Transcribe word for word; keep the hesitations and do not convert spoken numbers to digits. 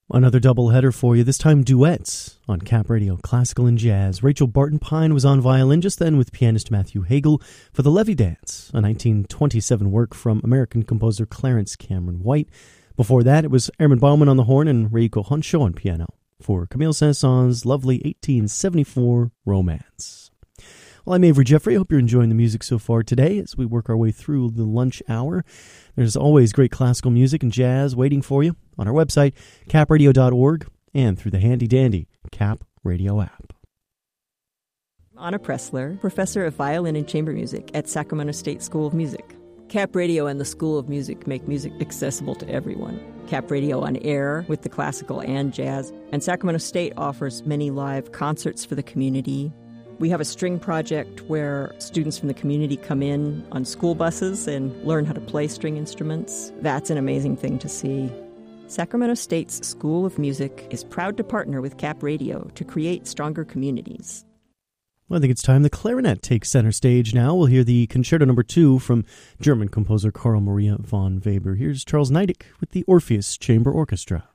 Another doubleheader for you, this time duets on Cap Radio, Classical and Jazz. Rachel Barton Pine was on violin just then with pianist Matthew Hagel for the Levy Dance, a nineteen twenty-seven work from American composer Clarence Cameron White. Before that, it was Herman Bauman on the horn and Reiko Honsho on piano for Camille Saint-Saëns' lovely eighteen seventy-four Romance. Well, I'm Avery Jeffrey. I hope you're enjoying the music so far today as we work our way through the lunch hour. There's always great classical music and jazz waiting for you on our website, cap radio dot org, and through the handy-dandy Cap Radio app. Anna Pressler, professor of violin and chamber music at Sacramento State School of Music. Cap Radio and the School of Music make music accessible to everyone. Cap Radio on air with the classical and jazz, and Sacramento State offers many live concerts for the community. We have a string project where students from the community come in on school buses and learn how to play string instruments. That's an amazing thing to see. Sacramento State's School of Music is proud to partner with Cap Radio to create stronger communities. Well, I think it's time the clarinet takes center stage now. We'll hear the Concerto Number Two from German composer Carl Maria von Weber. Here's Charles Neidig with the Orpheus Chamber Orchestra.